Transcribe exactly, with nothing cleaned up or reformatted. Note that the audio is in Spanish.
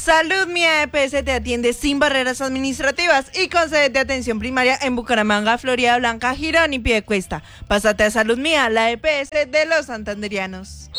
Salud Mía E P S te atiende sin barreras administrativas y con sede de atención primaria en Bucaramanga, Florida Blanca, Girón y Piedecuesta. Pásate a Salud Mía, la E P S de los santanderianos.